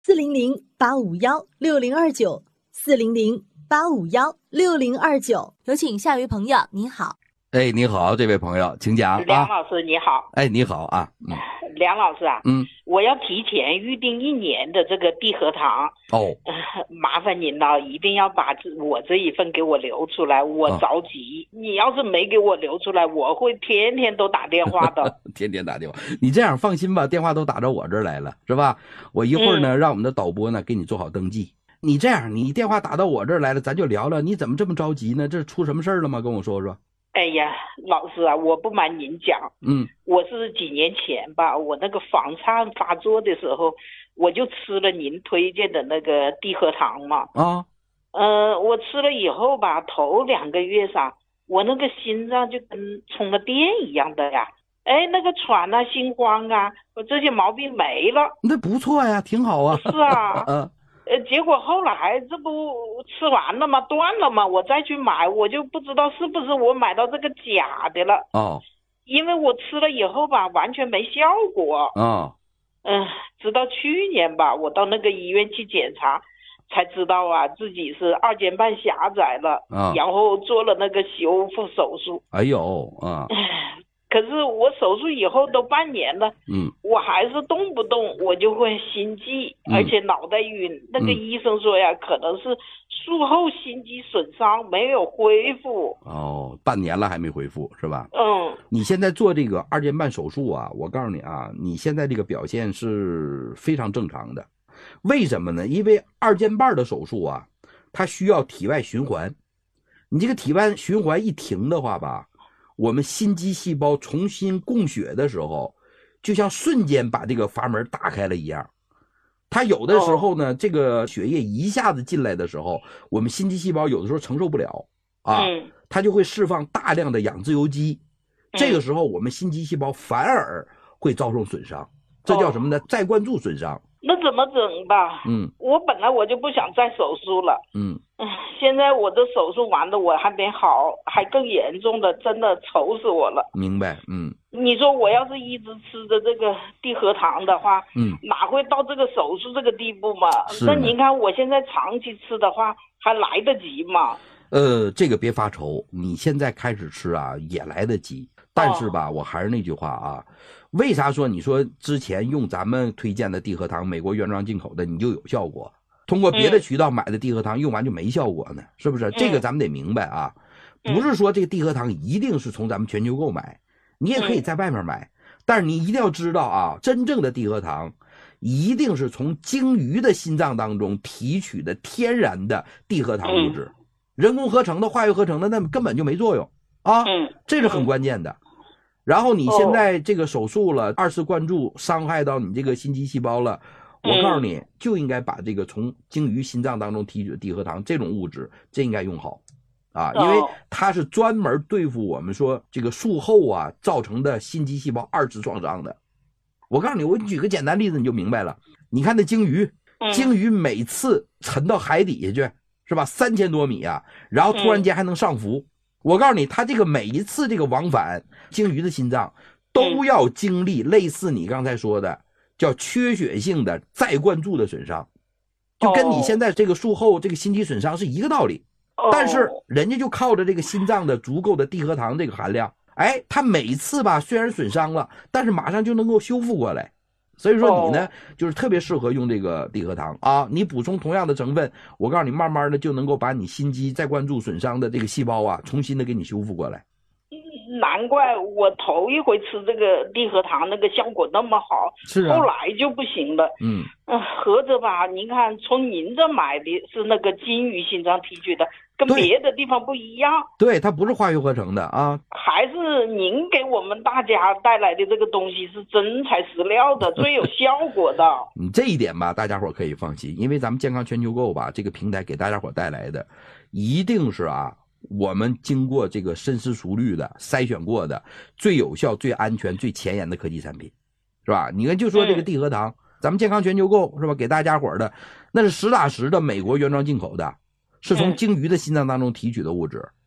400-851-6029，400-851-6029。有请下一位朋友，您好。 哎，你好，这位朋友，请讲。 梁老师你好。 哎，你好啊。 梁老师啊，我要提前预定1年的这个地核堂。麻烦您了，一定要把我这一份给我留出来，我着急。你要是没给我留出来，我会天天都打电话的。 天天打电话，你这样放心吧，电话都打到我这儿来了，是吧？我一会儿呢，让我们的导播呢给你做好登记。你这样，你电话打到我这儿来了，咱就聊聊，你怎么这么着急呢？这出什么事儿了吗？跟我说说。 哎呀，老师啊，我不瞒您讲，我是几年前吧，我那个房颤发作的时候，我就吃了您推荐的那个地核堂嘛。我吃了以后吧，头2个月上，我那个心脏就跟充了电一样的呀。哎，那个喘啊、心慌啊，我这些毛病没了。 那不错呀，挺好啊。 是啊。结果后来这不吃完了吗？断了吗？我再去买，我就不知道是不是我买到这个假的了。因为我吃了以后吧，完全没效果。直到去年吧，我到那个医院去检查，才知道啊，自己是2间半狭窄了。然后做了那个修复手术。 哎呦可是我手术以后都半年了，我还是动不动我就会心悸，而且脑袋晕。那个医生说呀，可能是术后心肌损伤没有恢复。 半年了还没恢复是吧？你现在做这个2间半手术啊，我告诉你啊，你现在这个表现是非常正常的。为什么呢？因为2间半的手术啊，它需要体外循环。你这个体外循环一停的话吧，我们心肌细胞重新供血的时候，就像瞬间把这个阀门打开了一样。它有的时候呢，这个血液一下子进来的时候，我们心肌细胞有的时候承受不了它就会释放大量的氧自由基。这个时候我们心肌细胞反而会遭受损伤，这叫什么呢？再灌注损伤。 那怎么整吧？我本来我就不想再手术了。现在我这手术完了，我还没好，还更严重的，真的愁死我了。 明白。 你说我要是一直吃着这个地核堂的话，哪会到这个手术这个地步嘛？那您看我现在长期吃的话，还来得及吗？ 这个别发愁，你现在开始吃啊，也来得及。但是吧，我还是那句话啊，为啥说你说之前用咱们推荐的地核堂，美国原装进口的，你就有效果？通过别的渠道买的地核堂用完就没效果呢？是不是？这个咱们得明白啊，不是说这个地核堂一定是从咱们全球购买，你也可以在外面买，但是你一定要知道啊，真正的地核堂一定是从鲸鱼的心脏当中提取的天然的地核糖物质，人工合成的、化学合成的那根本就没作用啊，这是很关键的。然后你现在这个手术了，2次灌注伤害到你这个心肌细胞了，我告诉你，就应该把这个从鲸鱼心脏当中提取的地核糖这种物质，这应该用好啊，因为它是专门对付我们说这个术后啊造成的心肌细胞2次创伤的。我告诉你，我举个简单例子你就明白了。你看那鲸鱼每次沉到海底下去是吧，3000多米啊，然后突然间还能上浮。我告诉你，它这个每一次这个往返，鲸鱼的心脏都要经历类似你刚才说的叫缺血性的再灌注的损伤，就跟你现在这个术后这个心肌损伤是一个道理。但是人家就靠着这个心脏的足够的地核糖这个含量，哎，它每一次吧虽然损伤了，但是马上就能够修复过来。所以说你呢就是特别适合用这个地核糖啊，你补充同样的成分，我告诉你慢慢的就能够把你心肌再灌注损伤的这个细胞啊重新的给你修复过来。 难怪我头一回吃这个地核糖那个效果那么好， 是啊， 后来就不行了。合着吧，您看从您这买的是那个鲸鱼心脏提取的，跟别的地方不一样。 对，它不是化学合成的啊， 还是您给我们大家带来的这个东西是真材实料的，最有效果的。 这一点吧，大家伙可以放心，因为咱们健康全球购吧这个平台给大家伙带来的，一定是啊我们经过这个深思熟虑的筛选过的最有效、最安全、最前沿的科技产品，是吧？你看就说这个地核糖，咱们健康全球购是吧？给大家伙的那是实打实的美国原装进口的，是从鲸鱼的心脏当中提取的物质，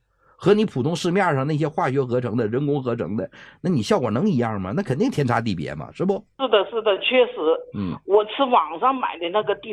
和你普通市面上那些化学合成的、人工合成的，那你效果能一样吗？那肯定天差地别嘛，是不？ 是的，确实。我吃网上买的那个